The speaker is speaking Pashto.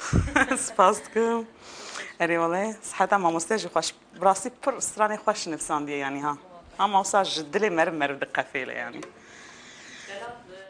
سپاس دکم. اری والله صحت ما مستجی خوش براسی پر استرانی خوش نفسان دیه یعنی ها. هم اوسا جدلی مرم دقفیله یعنی.